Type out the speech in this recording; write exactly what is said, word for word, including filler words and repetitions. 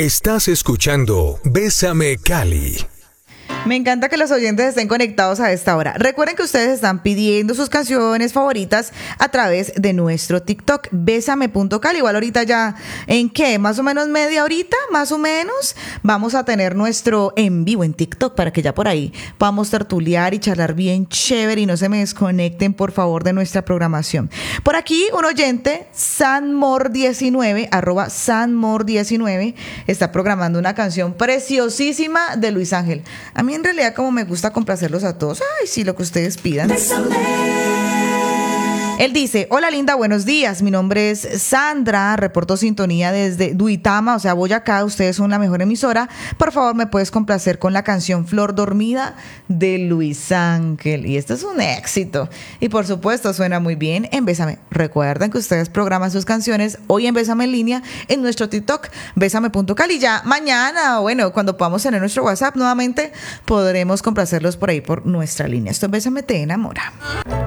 Estás escuchando Bésame Cali. Me encanta que los oyentes estén conectados a esta hora. Recuerden que ustedes están pidiendo sus canciones favoritas a través de nuestro TikTok, bésame punto cali. Igual ahorita ya, ¿en qué? Más o menos media horita, más o menos, vamos a tener nuestro en vivo en TikTok para que ya por ahí podamos tertuliar y charlar bien chévere y no se me desconecten, por favor, de nuestra programación. Por aquí, un oyente, sanmor diecinueve, arroba sanmor diecinueve, está programando una canción preciosísima de Luis Ángel. A mí en realidad como me gusta complacerlos a todos. Ay, sí, lo que ustedes pidan. Él dice, hola linda, buenos días, mi nombre es Sandra, reporto sintonía desde Duitama, o sea, Boyacá, ustedes son la mejor emisora. Por favor, me puedes complacer con la canción Flor Dormida de Luis Ángel. Y esto es un éxito. Y por supuesto, suena muy bien en Bésame. Recuerden que ustedes programan sus canciones hoy en Bésame en línea en nuestro TikTok, bésame punto cali. Ya mañana, bueno, cuando podamos tener nuestro WhatsApp nuevamente, podremos complacerlos por ahí por nuestra línea. Esto es Bésame te enamora.